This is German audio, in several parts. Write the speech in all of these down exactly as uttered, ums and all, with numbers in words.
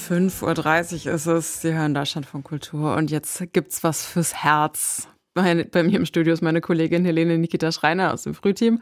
fünf Uhr dreißig ist es. Sie hören Deutschlandfunk Kultur und jetzt gibt's was fürs Herz. Bei, bei mir im Studio ist meine Kollegin Helene Nikita Schreiner aus dem Frühteam.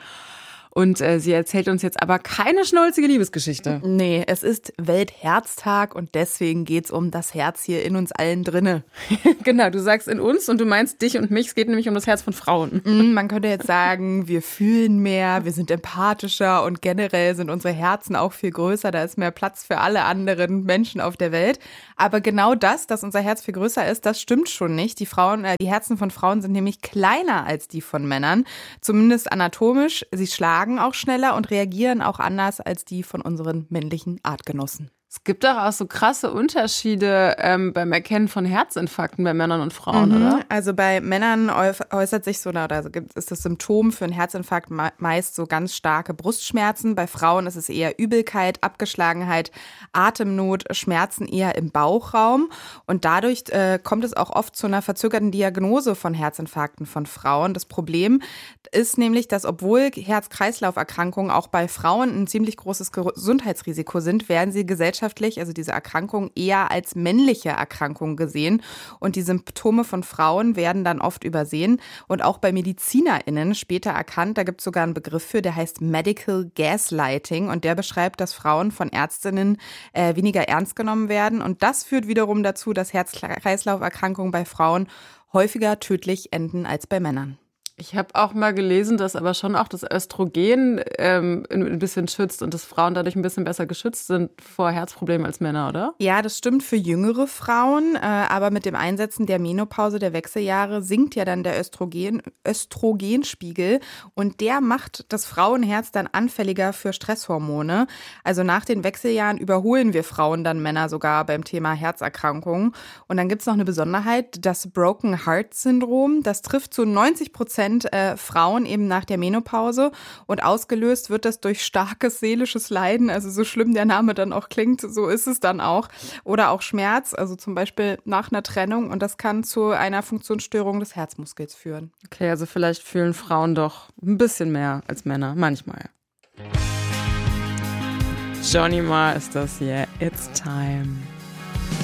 Und äh, sie erzählt uns jetzt aber keine schnulzige Liebesgeschichte. Nee, es ist Weltherztag und deswegen geht's um das Herz hier in uns allen drinne. Genau, du sagst in uns und du meinst dich und mich. Es geht nämlich um das Herz von Frauen. Mm, man könnte jetzt sagen, wir fühlen mehr, wir sind empathischer und generell sind unsere Herzen auch viel größer. Da ist mehr Platz für alle anderen Menschen auf der Welt. Aber genau das, dass unser Herz viel größer ist, das stimmt schon nicht. Die Frauen, äh, die Herzen von Frauen sind nämlich kleiner als die von Männern. Zumindest anatomisch. Sie schlagen auch schneller und reagieren auch anders als die von unseren männlichen Artgenossen. Es gibt doch auch so krasse Unterschiede ähm, beim Erkennen von Herzinfarkten bei Männern und Frauen, mhm. oder? Also bei Männern äußert sich so, oder also ist das Symptom für einen Herzinfarkt meist so ganz starke Brustschmerzen. Bei Frauen ist es eher Übelkeit, Abgeschlagenheit, Atemnot, Schmerzen eher im Bauchraum. Und dadurch äh, kommt es auch oft zu einer verzögerten Diagnose von Herzinfarkten von Frauen. Das Problem ist nämlich, dass obwohl Herz-Kreislauf-Erkrankungen auch bei Frauen ein ziemlich großes Gesundheitsrisiko sind, werden sie gesellschaftlich, also diese Erkrankung, eher als männliche Erkrankung gesehen. Und die Symptome von Frauen werden dann oft übersehen und auch bei MedizinerInnen später erkannt. Da gibt es sogar einen Begriff für, der heißt Medical Gaslighting und der beschreibt, dass Frauen von Ärztinnen äh, weniger ernst genommen werden. Und das führt wiederum dazu, dass Herz-Kreislauf-Erkrankungen bei Frauen häufiger tödlich enden als bei Männern. Ich habe auch mal gelesen, dass aber schon auch das Östrogen ähm, ein bisschen schützt und dass Frauen dadurch ein bisschen besser geschützt sind vor Herzproblemen als Männer, oder? Ja, das stimmt für jüngere Frauen, äh, aber mit dem Einsetzen der Menopause, der Wechseljahre, sinkt ja dann der Östrogen, Östrogenspiegel und der macht das Frauenherz dann anfälliger für Stresshormone. Also nach den Wechseljahren überholen wir Frauen dann Männer sogar beim Thema Herzerkrankungen. Und dann gibt es noch eine Besonderheit, das Broken Heart Syndrom. Das trifft zu neunzig Prozent Äh, Frauen eben nach der Menopause und ausgelöst wird das durch starkes seelisches Leiden, also so schlimm der Name dann auch klingt, so ist es dann auch, oder auch Schmerz, also zum Beispiel nach einer Trennung und das kann zu einer Funktionsstörung des Herzmuskels führen. Okay, also vielleicht fühlen Frauen doch ein bisschen mehr als Männer, manchmal. Johnny Marr ist das, yeah, it's time.